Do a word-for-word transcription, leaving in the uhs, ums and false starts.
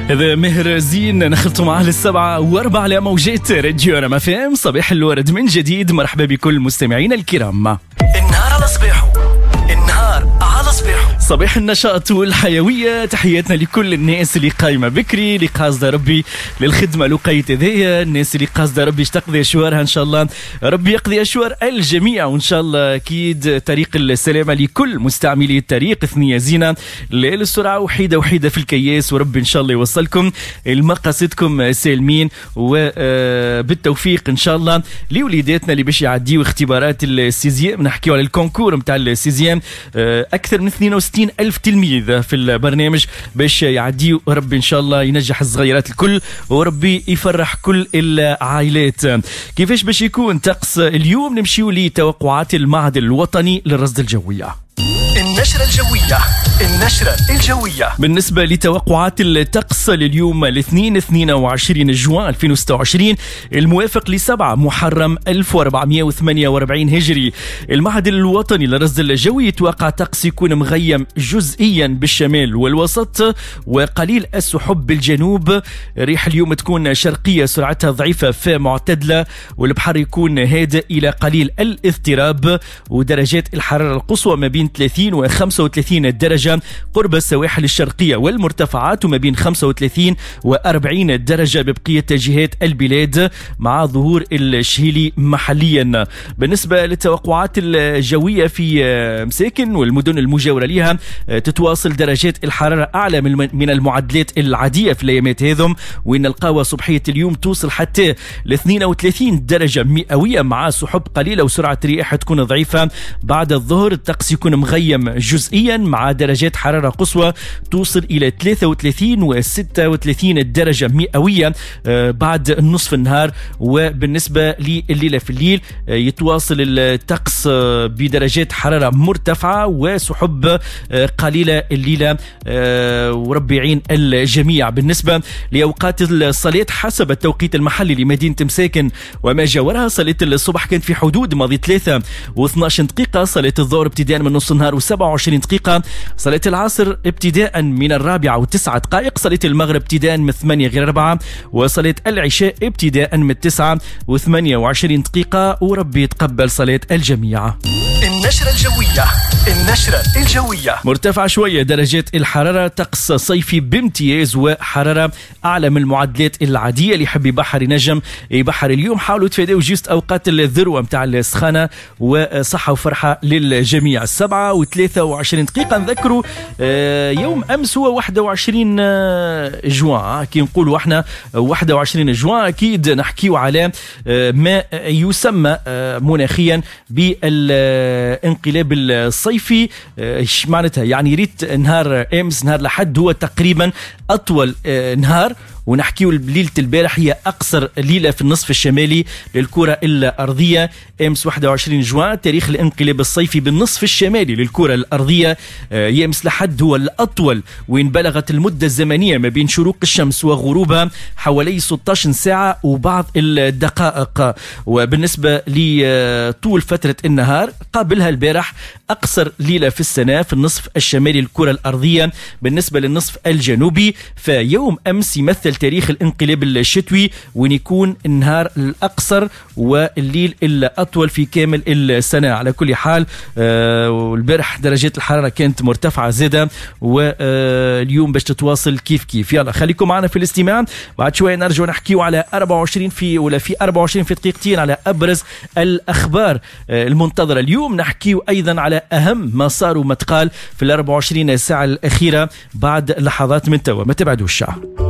هذا مهر زين نخلطوا معاه للسبعة واربع على موجات راديو ريم اف ام. صباح الورد من جديد، مرحبا بكل مستمعينا الكرام. النهار على صباحه، النهار على صباحه، صباح النشاط والحيوية. تحياتنا لكل الناس اللي قايمة بكري، اللي قاصدة ربي للخدمة لقيت ذيا، الناس اللي قاصدة ربي تقضي أشوارها إن شاء الله ربي يقضي أشوار الجميع، وإن شاء الله أكيد طريق السلامة لكل مستعملي الطريق. ثنية زينة للسرعة وحيدة وحيدة في الكياس، وربي إن شاء الله يوصلكم المقاصدكم سالمين وبالتوفيق إن شاء الله. لوليداتنا اللي باش يعديوا اختبارات السيزيام، نحكيوا على الكونكور متاع السيزيام، أكثر من اثنين وستين ألف تلميذ في البرنامج باش يعديوا، ربي إن شاء الله ينجح الصغيرات الكل وربي يفرح كل العائلات. كيفاش باش يكون طقس اليوم؟ نمشيو لتوقعات المعهد الوطني للرصد الجوية. النشرة الجوية، النشرة الجوية. بالنسبة لتوقعات الطقس لليوم الاثنين اثنين وعشرين جوان ألفين وستة وعشرين الموافق لسبعة محرم ألف وأربعمائة وثمانية وأربعين هجري، المعهد الوطني للرصد الجوي يتوقع طقس يكون مغيم جزئيا بالشمال والوسط وقليل السحب بالجنوب. ريح اليوم تكون شرقية سرعتها ضعيفة فمعتدلة، والبحر يكون هادئ إلى قليل الاضطراب، ودرجات الحرارة القصوى ما بين ثلاثين و خمسة وثلاثين درجة قرب السواحل الشرقية والمرتفعات، وما بين خمسة وثلاثين و أربعين درجة ببقية جهات البلاد مع ظهور الشهيلي محليا. بالنسبة للتوقعات الجوية في مساكن والمدن المجاورة لها، تتواصل درجات الحرارة أعلى من المعدلات العادية في الأيامات هذم، وإن القاوة صبحية اليوم توصل حتى ل اثنين وثلاثين درجة مئوية مع سحب قليلة وسرعة رياح تكون ضعيفة. بعد الظهر الطقس يكون مغيم جزئيا مع درجات حرارة قصوى توصل إلى ثلاثة وثلاثين و ستة وثلاثين درجة مئوية بعد نصف النهار. وبالنسبة لليلة في الليل يتواصل الطقس بدرجات حرارة مرتفعة وسحب قليلة الليلة، وربي يعين الجميع. بالنسبة لأوقات الصلاة حسب التوقيت المحلي لمدينة مساكن وما جاورها، صلاة الصبح كانت في حدود ماضي ثلاثة واثناش دقيقة، صلاة الظهر ابتداء من نص النهار وسبعة وعشرين دقيقة، صلاة العصر ابتداء من الرابعة وتسعة دقائق، صلاة المغرب ابتداء من ثمانية غير أربعة، وصلاة العشاء ابتداء من تسعة وثمانية وعشرين دقيقة، وربي يتقبل صلاة الجميع. النشرة الجوية، النشرة الجوية. مرتفع شوية درجات الحرارة، طقس صيفي بامتياز وحرارة أعلى من المعدلات العادية. اللي يحب يبحر ينجم يبحر اليوم، حاولوا تفادوا جيست أوقات الذروة متاع السخانة، وصحة وفرحة للجميع. السبعة وثلاثة وعشرين دقيقة. نذكروا يوم أمس هو واحد وعشرين جوان، كي نقولوا احنا واحد وعشرين جوان أكيد نحكيوا على ما يسمى مناخيا بالانقلاب الصيفي. ايش معناتها؟ يعني ريت نهار امس نهار لحد هو تقريبا اطول نهار، ونحكيو ليلة البارح هي أقصر ليلة في النصف الشمالي للكرة الأرضية. أمس واحد وعشرين جوان تاريخ الانقلاب الصيفي بالنصف الشمالي للكرة الأرضية. يمس لحد هو الأطول، وين بلغت المدة الزمنية ما بين شروق الشمس وغروبها حوالي ستة عشر ساعة وبعض الدقائق. وبالنسبة لطول فترة النهار قابلها البارح أقصر ليلة في السنة في النصف الشمالي للكرة الأرضية بالنسبة للنصف الجنوبي. فيوم أمس يمثل تاريخ الانقلاب الشتوي، وين يكون النهار الأقصر والليل الأطول في كامل السنة. على كل حال آه والبارح درجات الحرارة كانت مرتفعة زادة، واليوم باش تتواصل كيف كيف. يلا خليكم معنا في الاستماع، بعد شوية نرجع نحكيو على أربعة وعشرين في ولا في أربعة وعشرين في دقيقتين على أبرز الأخبار آه المنتظرة اليوم. نحكيو أيضا على أهم ما صار وما تقال في الأربعة وعشرين ساعة الأخيرة بعد لحظات من توا. ما تبعدوش.